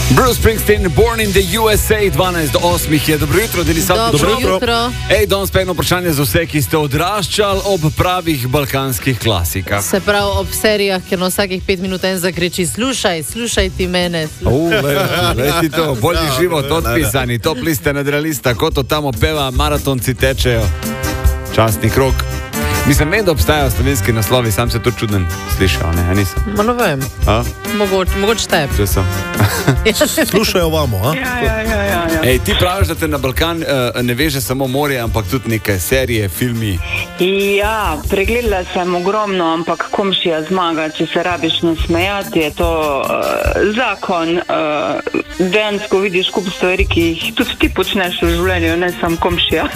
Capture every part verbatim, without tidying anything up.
Bruce Springsteen, Born in the U S A, dvanajst do osmih je. Dobro jutro, Denisavt. Dobro, Dobro jutro. Ej, danes pa eno vprašanje za vse, ki ste odraščali ob pravih balkanskih klasikah. Se pravi, ob serijah, ker na vsakih pet minut en zakriči, slušaj, slušaj ti mene. U, le ti to, bolji život, odpisani, top liste nadrealista, ko to tamo peva, maratonci tečejo. Častni krok. Mislim, vem, da obstajajo slovenski naslovi, sam se to čuden slišal, ne, ja nisem. Ma ne vem, mogoče, mogoče te. Če sem. Slušajo vamo, a? Ja, ja, ja, ja, ja. Ej, ti praviš, da te na Balkan uh, ne veže samo morje, ampak tudi neke serije, filmi. Ja, pregledala sem ogromno, ampak Komšija zmaga, če se rabiš nasmejati, je to uh, zakon. Uh, dejansko vidiš kup stvari, ki jih tudi ti počneš v življenju, ne sam Komšija.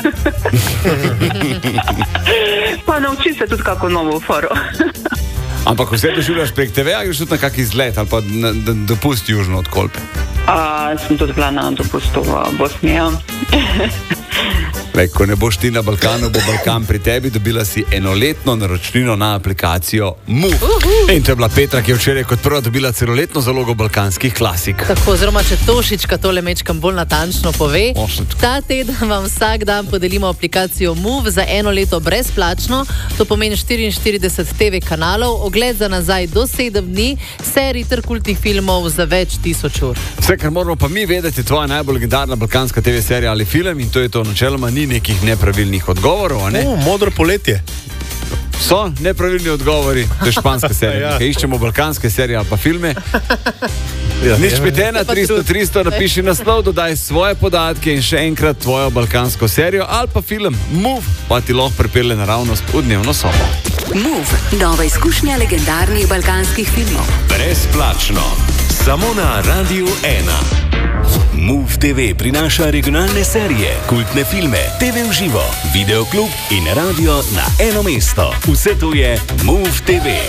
Pa nauči se tudi kako novo foro. Ampak vse doživljaš prek te veja, greš tudi na kak izlet ali pa na, na dopust južno od Kolpe? A, sem tudi bila na dopustu v Bosni. Lej, ko ne boš ti na Balkanu, bo Balkan pri tebi. Dobila si enoletno naročnino na aplikacijo Move. Uh-huh. In to je bila Petra, ki je včeraj kot prva dobila celoletno zalogo balkanskih klasik. Tako, oziroma, če Tošička tole mečkam bolj natančno pove, Ošička. Ta teden vam vsak dan podelimo aplikacijo Move za eno leto brezplačno. To pomeni štiriinštirideset te ve kanalov, ogled za nazaj do sedem dni, serij ter kultnih filmov za več tisoč ur. Vse, kar moramo pa mi vedeti, je tvoja najbolj legendarna balkanska te ve serija ali film, in to je to, načeloma ni nekih nepravilnih odgovorov, a ne? O, modro poletje. So nepravilni odgovori, to je španska serija. Ja. Iščemo balkanske serije ali pa filme. Ja, nič pet ena tristo tristo, napiši naslov, dodaj svoje podatke in še enkrat tvojo balkansko serijo ali pa film Move, pa ti lahko pripelje naravnost v dnevno sobo. Move, nova izkušnja legendarnih balkanskih filmov. Brezplačno, samo na Radiu ena. Move te ve prinaša regionalne serije, kultne filme, te ve v živo, videoklub in radio na eno mesto. Vse to je Move te ve.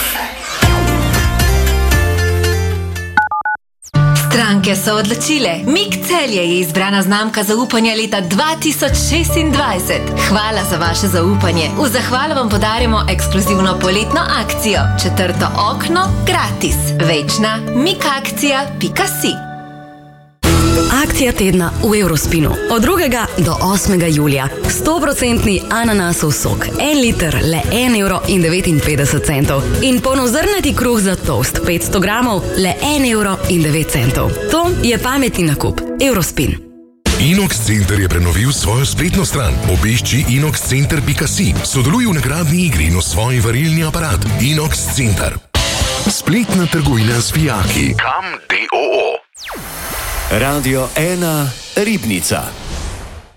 Stranke so odločile. Mik Celje je izbrana znamka zaupanja leta dva tisoč šestindvajset. Hvala za vaše zaupanje. V zahvalo vam podarjamo ekskluzivno poletno akcijo. Četrto okno gratis. Večna mikakcija pika si. Akcija tedna v Eurospinu. Od drugega do osmega julija. sto procentni ananasov sok. En liter, le en evro in devetinpetdeset centov. In polnozrnati kruh za toast. petsto gramov, le en evro in devet centov. To je pametni nakup. Eurospin. Inox Center je prenovil svojo spletno stran. Obišči inox center pika si. Sodeluj v nagradni igri in osvoji varilni aparat. Inox Center. Spletna trgovina s fijaki. Kam D O O. Radio ena Ribnica.